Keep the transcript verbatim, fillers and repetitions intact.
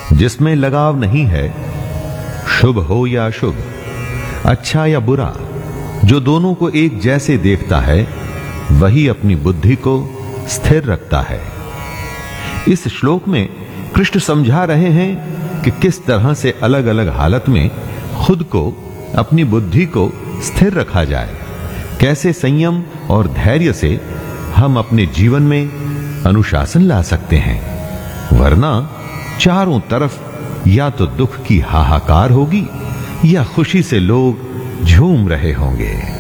जिसमें लगाव नहीं है, शुभ हो या अशुभ, अच्छा या बुरा, जो दोनों को एक जैसे देखता है वही अपनी बुद्धि को स्थिर रखता है। इस श्लोक में कृष्ण समझा रहे हैं कि किस तरह से अलग अलग हालत में खुद को, अपनी बुद्धि को स्थिर रखा जाए, कैसे संयम और धैर्य से हम अपने जीवन में अनुशासन ला सकते हैं, वरना चारों तरफ या तो दुख की हाहाकार होगी या खुशी से लोग झूम रहे होंगे।